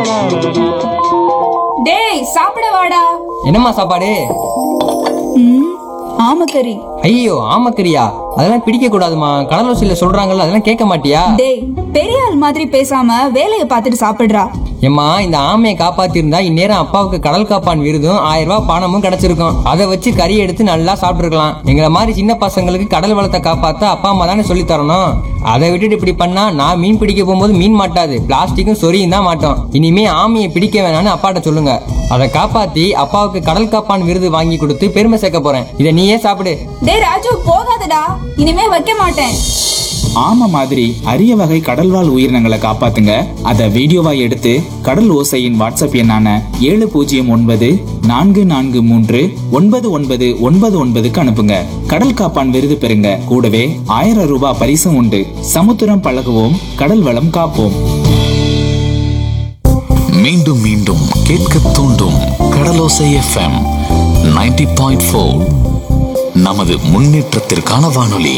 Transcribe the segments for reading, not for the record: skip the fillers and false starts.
டேய் சாப்பிட வாடா. என்னம்மா சாப்பாடு? ஆமக்கறி. ஐயோ ஆமக்கறியா? அதெல்லாம் பிடிக்க கூடாதுமா. கடலோசியில சொல்றாங்கல்ல, அதெல்லாம் கேட்க மாட்டியா? டேய் பெரிய ஆள் மாதிரி பேசாம வேலையை பார்த்துட்டு சாப்பிடுறா. ஏம்மா, இந்த ஆமையை காப்பாத்திருந்தா இந்நேரம் அப்பாவுக்கு கடல் காப்பான் விருதும் 1000 ரூபாய் பணமும் கிடைச்சிருக்கும். அதை வச்சு கறி எடுத்து நல்லா சாப்பிட்டுருக்கலாம். எங்களை மாதிரி சின்ன பசங்களுக்கு கடல் வளத்தை காப்பாத்த அப்பா அம்மா தானே சொல்லி தரணும். அதை விட்டுட்டு இப்படி பண்ணா நான் மீன் பிடிக்க போகும்போது மீன் மாட்டாது, பிளாஸ்டிக்கும் சொரியும் தான் மாட்டோம். இனிமே ஆமையை பிடிக்க வேணாம்னு அப்பாட்ட சொல்லுங்க. அதை காப்பாத்தி அப்பாவுக்கு கடல் காப்பான் விருது வாங்கி கொடுத்து பெருமை சேர்க்க போறேன். இதை நீயே சாப்பிடு. டேய் ராஜு போகாதடா, இனிமே வைக்க மாட்டேன். ஆமை மாதிரி அரிய வகை கடல்வாழ் உயிரினங்களை காப்பாத்துங்க. அதை வீடியோவா எடுத்து கடல் ஓசையின் வாட்ஸ்அப் எண்ணான 7009439999 அனுப்புங்க. கடல் காப்பான் விருது பெறுங்க. கூடவே 1000 ரூபாய் பரிசும் உண்டு. சமுத்திரம் பழகுவோம், கடல் வளம் காப்போம். மீண்டும் மீண்டும் கேட்க தூண்டும் கடலோசை FM 90.4 நமது முன்னேற்றத்திற்கான வானொலி.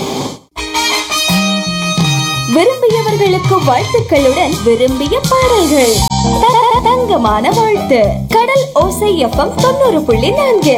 விரும்பியவர்களுக்கு வாழ்த்துக்களுடன் விரும்பிய பாடல்கள். தங்கமான வாழ்த்து. கடல் ஓசை FM 90.4.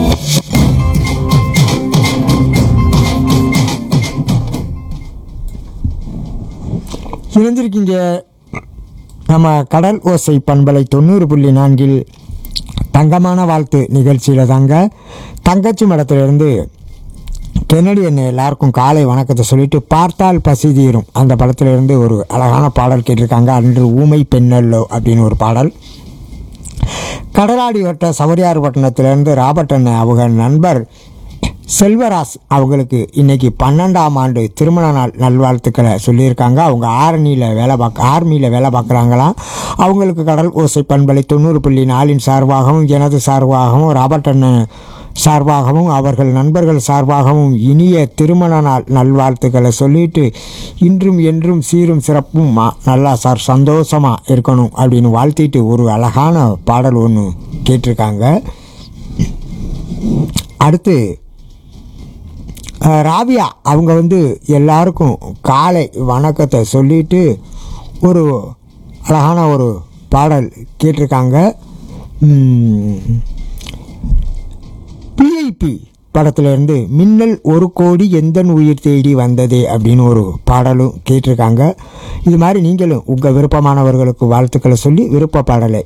இணைஞ்சிருக்கீங்க நம்ம கடல் ஓசை பண்பலை 90.4 தங்கமான வாழ்த்து நிகழ்ச்சியில் தாங்க. தங்கச்சி மடத்திலிருந்து கென்னடி என்ன எல்லாருக்கும் காலை வணக்கத்தை சொல்லிட்டு பார்த்தால் பசி தீரும் அந்த படத்திலிருந்து ஒரு அழகான பாடல் கேட்டிருக்காங்க. அன்று ஊமை பெண்ணல்லோ அப்படின்னு ஒரு பாடல். கடலாடி வட்ட சவரியார் பட்டணத்திலேருந்து ராபர்ட் அண்ணன் அவங்க நண்பர் செல்வராஜ் அவங்களுக்கு இன்றைக்கி 12ஆம் ஆண்டு திருமண நாள் நல்வாழ்த்துக்களை சொல்லியிருக்காங்க. அவங்க ஆர்மியில் வேலை பார்க்குறாங்களாம். அவங்களுக்கு கடல் ஓசை பண்பலை 90.4 சார்பாகவும் எனது சார்பாகவும் ராபர்ட் அண்ணன் சார்பாகவும் அவர்கள் நண்பர்கள் சார்பாகவும் இனிய திருமண நாள் நல்வாழ்த்துக்களை சொல்லிட்டு இன்றும் என்றும் சீரும் சிறப்பும் நல்லா சந்தோஷமாக இருக்கணும் அப்படின்னு வாழ்த்திட்டு ஒரு அழகான பாடல் ஒன்று கேட்டிருக்காங்க. அடுத்து ராபியா அவங்க எல்லாருக்கும் காலை வணக்கத்தை சொல்லிட்டு ஒரு அழகான ஒரு பாடல் கேட்டிருக்காங்க. பிஐபி படத்திலிருந்து மின்னல் 1 கோடி எந்தன் உயிர் தேடி வந்ததே அப்படின்னு ஒரு பாடலும் கேட்டிருக்காங்க. இது மாதிரி நீங்களும் உங்கள் விருப்பமானவர்களுக்கு வாழ்த்துக்களை சொல்லி விருப்ப பாடலை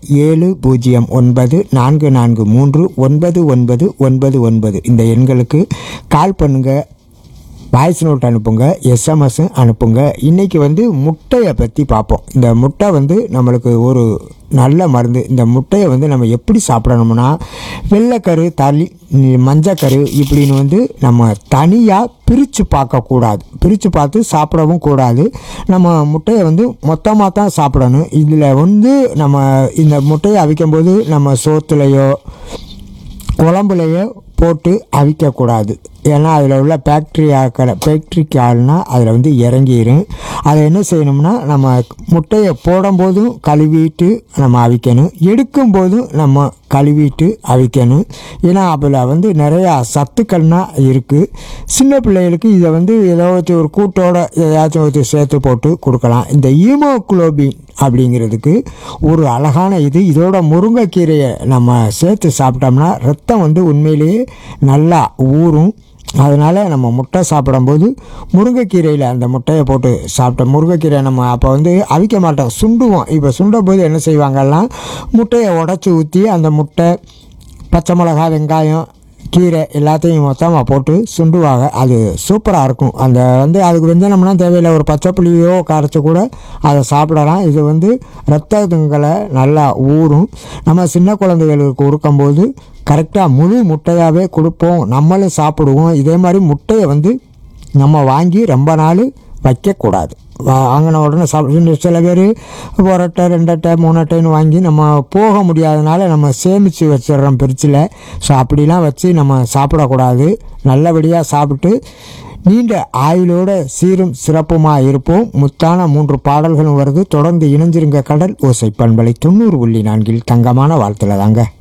7009439999 இந்த எண்களுக்கு கால் பண்ணுங்கள், வாய்ஸ் நோட் அனுப்புங்க, எஸ்எம்எஸ் அனுப்புங்க. இன்றைக்கி முட்டையை பற்றி பார்ப்போம். இந்த முட்டை நம்மளுக்கு ஒரு நல்ல மருந்து. இந்த முட்டையை நம்ம எப்படி சாப்பிடணும்னா வெள்ளைக்கரு மஞ்சக்கரு இப்படின்னு நம்ம தனியாக பிரித்து பார்க்கக்கூடாது. பிரித்து பார்த்து சாப்பிடவும் கூடாது. நம்ம முட்டையை மொத்தமாக தான் சாப்பிடணும். இதில் நம்ம இந்த முட்டையை அவிக்கும்போது நம்ம சோத்துலையோ குழம்புலையோ போட்டு அவிக்கக்கூடாது. ஏன்னா அதில் உள்ள பேக்டீரியால்னால் அதில் இறங்கிடும். அதை என்ன செய்யணும்னா நம்ம முட்டையை போடும்போதும் கழுவிட்டு நம்ம அவிக்கணும், எடுக்கும்போதும் நம்ம கழுவிட்டு அவிக்கணும். ஏன்னா அதில் நிறையா சத்துக்கள்னால் இருக்குது. சின்ன பிள்ளைகளுக்கு இதை ஏதோ ஒரு கூட்டோடு ஏதாச்சும் சேர்த்து போட்டு கொடுக்கலாம். இந்த ஹீமோகுளோபின் அப்படிங்கிறதுக்கு ஒரு அழகான இதோட முருங்கைக்கீரையை நம்ம சேர்த்து சாப்பிட்டோம்னா ரத்தம் உண்மையிலேயே நல்லா ஊறும். அதனால் நம்ம முட்டை சாப்பிடும்போது முருங்கைக்கீரையில் அந்த முட்டையை போட்டு சாப்பிட்டோம். முருங்கைக்கீரை நம்ம அப்போ அவிக்க மாட்டோம், சுண்டுவோம். இப்போ சுண்டும் போது என்ன செய்வாங்கன்னா முட்டையை உடச்சி ஊற்றி அந்த முட்டை, பச்சை மிளகா, வெங்காயம், கீரை எல்லாத்தையும் மொத்தமாக போட்டு சுண்டுவாங்க. அது சூப்பராக இருக்கும். அந்த அதுக்கு வெஞ்சனம்னா தேவையில்லை, ஒரு பச்சை புளியோ கரைச்சி கூட அதை சாப்பிடலாம். இது ரத்தங்களை நல்லா ஊறும். நம்ம சின்ன குழந்தைகளுக்கு கொடுக்கும்போது கரெக்டாக முழு முட்டையாகவே கொடுப்போம், நம்மளும் சாப்பிடுவோம். இதே மாதிரி முட்டையை நம்ம வாங்கி ரொம்ப நாள் வைக்கக்கூடாது. வாங்கின உடனே சாப்பிட்டு சில பேர் 1 அட்டை 2 அட்டை 3 அட்டைன்னு வாங்கி நம்ம போக முடியாதனால நம்ம சேமித்து வச்சிடுறோம் ஃப்ரிட்ஜில். ஸோ அப்படிலாம் வச்சு நம்ம சாப்பிடக்கூடாது. நல்லபடியாக சாப்பிட்டு நீண்ட ஆயுளோட சீரும் சிறப்புமாக இருப்போம். முத்தான 3 பாடல்களும் வருது. தொடர்ந்து இணைஞ்சிருங்க. கடல் ஓசை பண்பலை 90.4 தங்கமான வாழ்த்துல தாங்க.